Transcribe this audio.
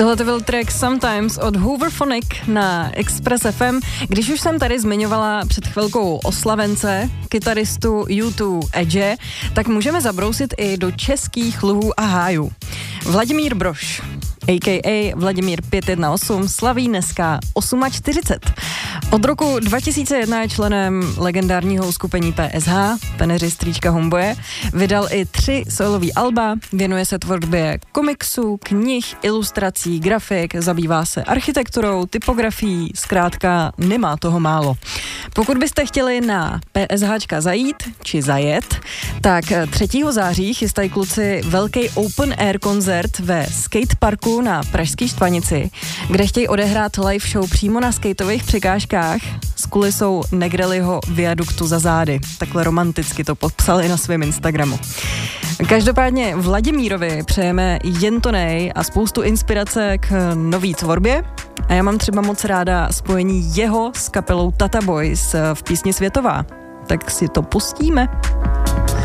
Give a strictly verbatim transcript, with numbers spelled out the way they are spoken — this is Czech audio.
Tohle to byl track Sometimes od Hooverphonic na Express F M. Když už jsem tady zmiňovala před chvilkou oslavence, kytaristu U dva Edge, tak můžeme zabrousit i do českých luhů a hájů. Vladimír Brož, a ká a. Vladimír pět jedna osm, slaví dneska čtyřicet osm. Od roku dva tisíce jedna je členem legendárního uskupení P S H, Peneři strýčka Homeboye. Vydal i tři solový alba, věnuje se tvorbě komiksů, knih, ilustrací, grafik, zabývá se architekturou, typografií, zkrátka nemá toho málo. Pokud byste chtěli na PSHčka zajít, či zajet, tak třetího září chystají kluci velký open air koncert ve skateparku na Pražské Štvanici, kde chtějí odehrát live show přímo na skateových překážkách s kulisou Negrelliho viaduktu za zády. Takhle romanticky to popsali na svém Instagramu. Každopádně Vladimírovi přejeme jen to nej a spoustu inspirace k nový tvorbě. A já mám třeba moc ráda spojení jeho s kapelou Tata Boys v písni Světová. Tak si to pustíme.